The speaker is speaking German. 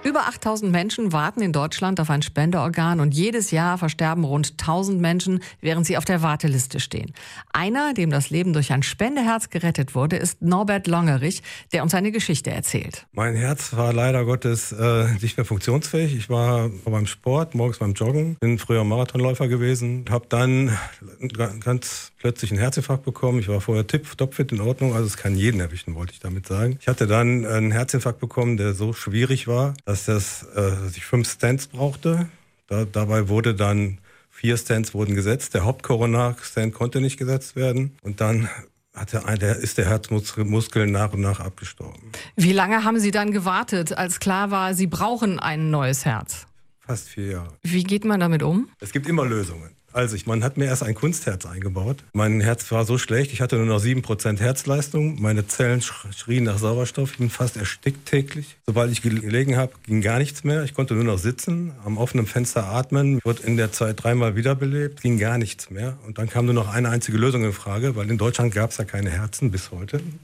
Über 8000 Menschen warten in Deutschland auf ein Spenderorgan und jedes Jahr versterben rund 1000 Menschen, während sie auf der Warteliste stehen. Einer, dem das Leben durch ein Spendeherz gerettet wurde, ist Norbert Longerich, der uns seine Geschichte erzählt. Mein Herz war leider Gottes nicht mehr funktionsfähig. Ich war beim Sport, morgens beim Joggen, bin früher Marathonläufer gewesen, habe dann ganz plötzlich einen Herzinfarkt bekommen. Ich war vorher topfit in Ordnung, also es kann jeden erwischen, wollte ich damit sagen. Ich hatte dann einen Herzinfarkt bekommen, der so schwierig war, dass ich 5 Stents brauchte. Dabei wurde dann 4 Stents wurden gesetzt. Der Hauptkoronarkstent konnte nicht gesetzt werden. Und dann ist der Herzmuskel nach und nach abgestorben. Wie lange haben Sie dann gewartet, als klar war, Sie brauchen ein neues Herz? Fast 4 Jahre. Wie geht man damit um? Es gibt immer Lösungen. Also man hat mir erst ein Kunstherz eingebaut. Mein Herz war so schlecht, ich hatte nur noch 7% Herzleistung. Meine Zellen schrien nach Sauerstoff, ich bin fast erstickt täglich. Sobald ich gelegen habe, ging gar nichts mehr. Ich konnte nur noch sitzen, am offenen Fenster atmen. Ich wurde in der Zeit 3-mal wiederbelebt, ging gar nichts mehr. Und dann kam nur noch eine einzige Lösung in Frage, weil in Deutschland gab es ja keine Herzen bis heute.